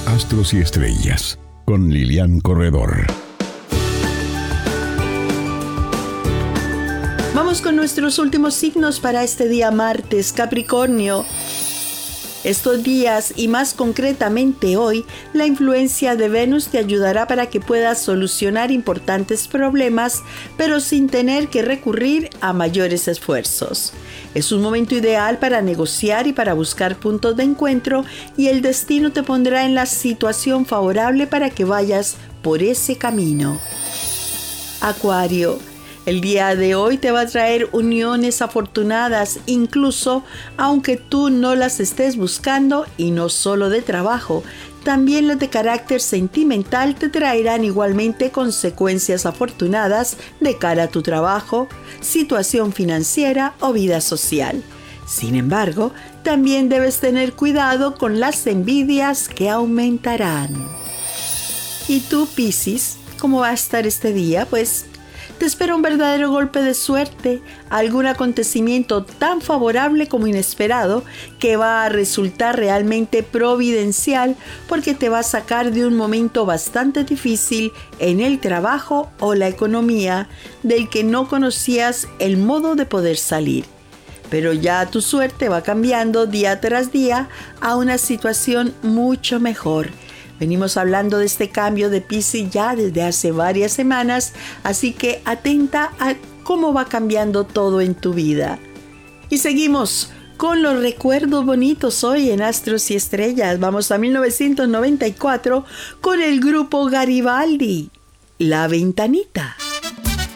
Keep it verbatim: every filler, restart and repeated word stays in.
Astros y Estrellas, con Lilian Corredor. Vamos con nuestros últimos signos para este día martes, Capricornio. Estos días, y más concretamente hoy, la influencia de Venus te ayudará para que puedas solucionar importantes problemas, pero sin tener que recurrir a mayores esfuerzos. Es un momento ideal para negociar y para buscar puntos de encuentro, y el destino te pondrá en la situación favorable para que vayas por ese camino. Acuario. El día de hoy te va a traer uniones afortunadas, incluso aunque tú no las estés buscando, y no solo de trabajo. También las de carácter sentimental te traerán igualmente consecuencias afortunadas de cara a tu trabajo, situación financiera o vida social. Sin embargo, también debes tener cuidado con las envidias que aumentarán. ¿Y tú, Piscis? ¿Cómo va a estar este día? Pues te espera un verdadero golpe de suerte, algún acontecimiento tan favorable como inesperado que va a resultar realmente providencial, porque te va a sacar de un momento bastante difícil en el trabajo o la economía del que no conocías el modo de poder salir. Pero ya tu suerte va cambiando día tras día a una situación mucho mejor. Venimos hablando de este cambio de Piscis ya desde hace varias semanas, así que atenta a cómo va cambiando todo en tu vida. Y seguimos con los recuerdos bonitos hoy en Astros y Estrellas. Vamos a mil novecientos noventa y cuatro con el grupo Garibaldi, La Ventanita.